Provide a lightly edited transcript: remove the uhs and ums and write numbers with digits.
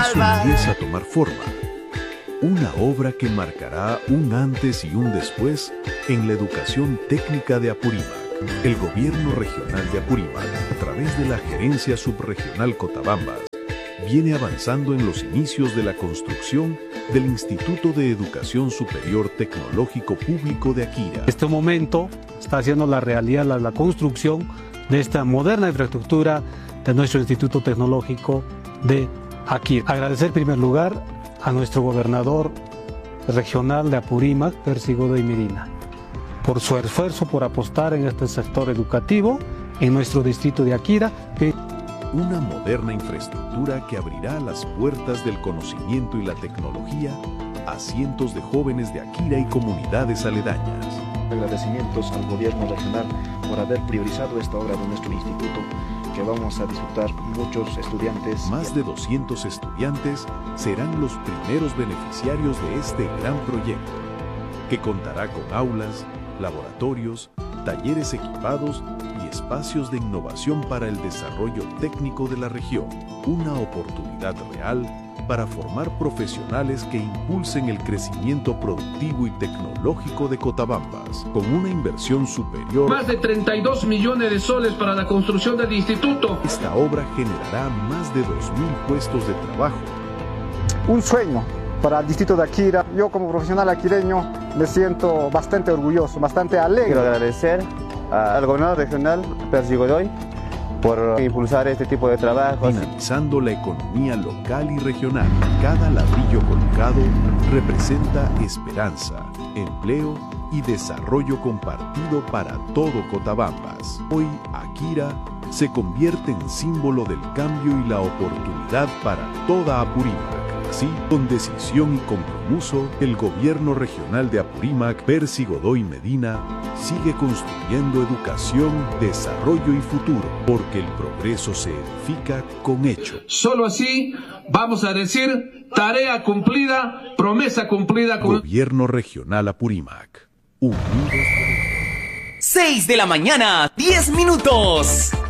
Progreso empieza a tomar forma. Una obra que marcará un antes y un después en la educación técnica de Apurímac. El Gobierno Regional de Apurímac, a través de la Gerencia Subregional Cotabambas, viene avanzando en los inicios de la construcción del Instituto de Educación Superior Tecnológico Público de Akira. En este momento está haciendo la realidad la construcción de esta moderna infraestructura de nuestro Instituto Tecnológico de Akira. Agradecer en primer lugar a nuestro gobernador regional de Apurímac, Percy Godoy Medina, por su esfuerzo por apostar en este sector educativo en nuestro distrito de Akira. Una moderna infraestructura que abrirá las puertas del conocimiento y la tecnología a cientos de jóvenes de Akira y comunidades aledañas. Agradecimientos al gobierno regional por haber priorizado esta obra de nuestro instituto, que vamos a disfrutar muchos estudiantes. Más de 200 estudiantes serán los primeros beneficiarios de este gran proyecto, que contará con aulas, laboratorios, talleres equipados y espacios de innovación para el desarrollo técnico de la región. Una oportunidad real para formar profesionales que impulsen el crecimiento productivo y tecnológico de Cotabambas, con una inversión superior. Más de 32 millones de soles para la construcción del instituto. Esta obra generará más de 2.000 puestos de trabajo. Un sueño para el distrito de Akira. Yo como profesional aquireño me siento bastante orgulloso, bastante alegre. Quiero agradecer al gobernador regional, Percy Godoy, por impulsar este tipo de trabajos. Dinamizando la economía local y regional. Cada ladrillo colocado representa esperanza, empleo y desarrollo compartido para todo Cotabambas. Hoy, Akira se convierte en símbolo del cambio y la oportunidad para toda Apurímac. Así, con decisión y compromiso, el gobierno regional de Apurímac, Percy Godoy Medina, sigue construyendo educación, desarrollo y futuro, porque el progreso se edifica con hechos. Solo así vamos a decir tarea cumplida, promesa cumplida. Gobierno Regional Apurímac. Unidos. 6 de la mañana, 10 minutos.